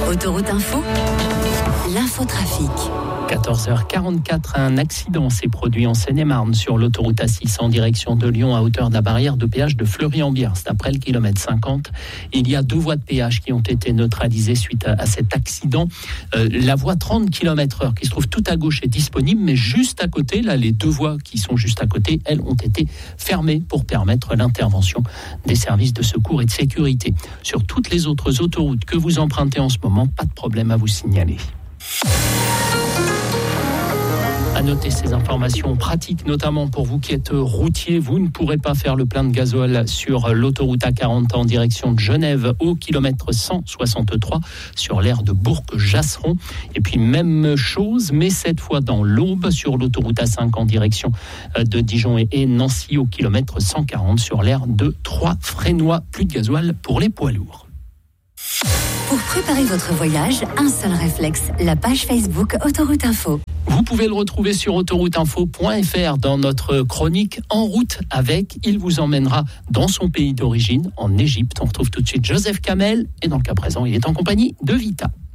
Autoroute Info, l'infotrafic. 14h44, un accident s'est produit en Seine-et-Marne sur l'autoroute A6 en direction de Lyon à hauteur de la barrière de péage de Fleury-en-Biars. Après le kilomètre 50, il y a 2 voies de péage qui ont été neutralisées suite à cet accident. La voie 30 km/h qui se trouve tout à gauche est disponible, mais juste à côté, là, les 2 voies qui sont juste à côté, elles ont été fermées pour permettre l'intervention des services de secours et de sécurité. Sur toutes les autres autoroutes que vous empruntez en ce moment, pas de problème à vous signaler. À noter ces informations pratiques, notamment pour vous qui êtes routier, vous ne pourrez pas faire le plein de gasoil sur l'autoroute A40 en direction de Genève au kilomètre 163 sur l'aire de Bourg-Jasseron. Et puis même chose, mais cette fois dans l'Aube sur l'autoroute A5 en direction de Dijon et Nancy au kilomètre 140 sur l'aire de Troyes-Frénois. Plus de gasoil pour les poids lourds. Pour préparer votre voyage, un seul réflexe, la page Facebook Autoroute Info. Vous pouvez le retrouver sur autorouteinfo.fr dans notre chronique En route avec. Il vous emmènera dans son pays d'origine, en Égypte. On retrouve tout de suite Joseph Kamel et dans le cas présent, il est en compagnie de Vita.